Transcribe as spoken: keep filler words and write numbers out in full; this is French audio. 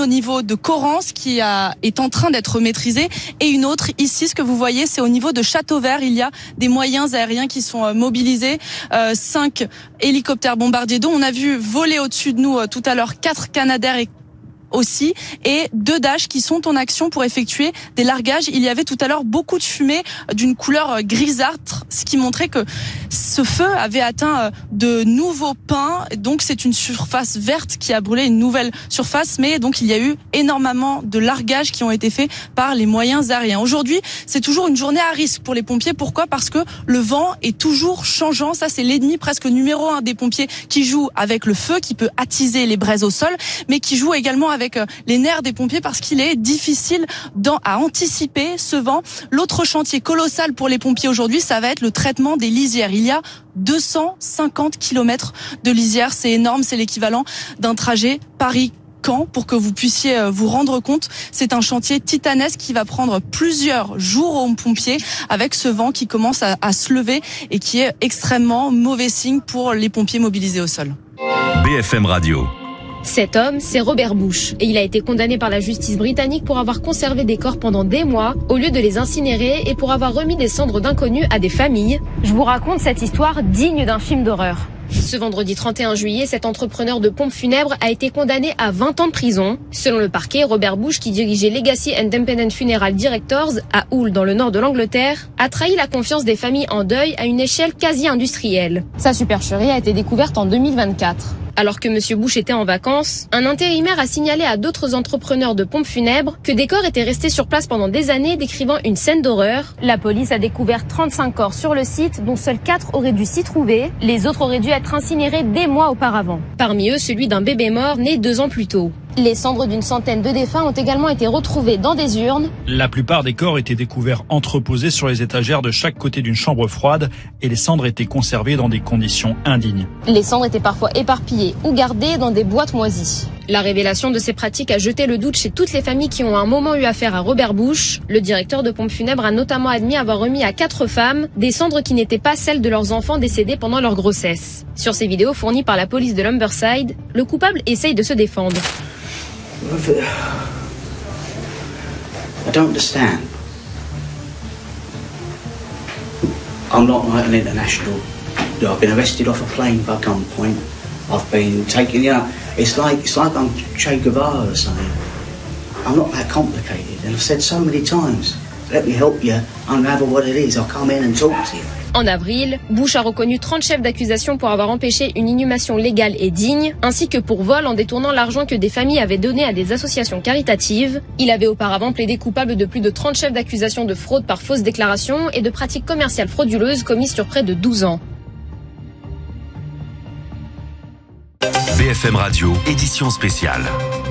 au niveau de Corrence qui a, est en train d'être maîtrisée et une autre ici, ce que vous voyez, c'est au niveau de Châteauvert. Il y a des moyens aériens qui sont mobilisés, euh, cinq hélicoptères bombardiers d'eau. On a vu voler au-dessus de nous euh, tout à l'heure quatre Canadair et aussi, et deux Dash qui sont en action pour effectuer des largages. Il y avait tout à l'heure beaucoup de fumée d'une couleur grisâtre, ce qui montrait que ce feu avait atteint de nouveaux pins. Donc c'est une surface verte qui a brûlé une nouvelle surface, mais donc il y a eu énormément de largages qui ont été faits par les moyens aériens. Aujourd'hui, c'est toujours une journée à risque pour les pompiers. Pourquoi ? Parce que le vent est toujours changeant. Ça, c'est l'ennemi presque numéro un des pompiers qui joue avec le feu, qui peut attiser les braises au sol, mais qui joue également avec avec les nerfs des pompiers parce qu'il est difficile à anticiper ce vent. L'autre chantier colossal pour les pompiers aujourd'hui, ça va être le traitement des lisières. Il y a deux cent cinquante kilomètres de lisières, c'est énorme, c'est l'équivalent d'un trajet Paris-Caen pour que vous puissiez vous rendre compte. C'est un chantier titanesque qui va prendre plusieurs jours aux pompiers avec ce vent qui commence à, à se lever et qui est extrêmement mauvais signe pour les pompiers mobilisés au sol. B F M Radio. Cet homme, c'est Robert Bush, et il a été condamné par la justice britannique pour avoir conservé des corps pendant des mois, au lieu de les incinérer, et pour avoir remis des cendres d'inconnus à des familles. Je vous raconte cette histoire digne d'un film d'horreur. Ce vendredi trente et un juillet, cet entrepreneur de pompes funèbres a été condamné à vingt ans de prison. Selon le parquet, Robert Bush, qui dirigeait Legacy Independent Funeral Directors à Hull, dans le nord de l'Angleterre, a trahi la confiance des familles en deuil à une échelle quasi industrielle. Sa supercherie a été découverte en deux mille vingt-quatre. Alors que M. Bush était en vacances, un intérimaire a signalé à d'autres entrepreneurs de pompes funèbres que des corps étaient restés sur place pendant des années, décrivant une scène d'horreur. La police a découvert trente-cinq corps sur le site, dont seuls quatre auraient dû s'y trouver. Les autres auraient dû être incinérés des mois auparavant. Parmi eux, celui d'un bébé mort né deux ans plus tôt. Les cendres d'une centaine de défunts ont également été retrouvées dans des urnes. La plupart des corps étaient découverts entreposés sur les étagères de chaque côté d'une chambre froide et les cendres étaient conservées dans des conditions indignes. Les cendres étaient parfois éparpillées ou gardées dans des boîtes moisies. La révélation de ces pratiques a jeté le doute chez toutes les familles qui ont à un moment eu affaire à Robert Bush. Le directeur de pompes funèbres a notamment admis avoir remis à quatre femmes des cendres qui n'étaient pas celles de leurs enfants décédés pendant leur grossesse. Sur ces vidéos fournies par la police de Lumberside, le coupable essaye de se défendre. I don't understand. I'm not like an international. You know, I've been arrested off a plane by gunpoint. I've been taken, you know, it's like it's like I'm Che Guevara or something. I'm not that complicated, and I've said so many times, let me help you unravel what it is. I'll come in and talk to you. En avril, Bush a reconnu trente chefs d'accusation pour avoir empêché une inhumation légale et digne, ainsi que pour vol en détournant l'argent que des familles avaient donné à des associations caritatives. Il avait auparavant plaidé coupable de plus de trente chefs d'accusation de fraude par fausse déclaration et de pratiques commerciales frauduleuses commises sur près de douze ans. B F M Radio, édition spéciale.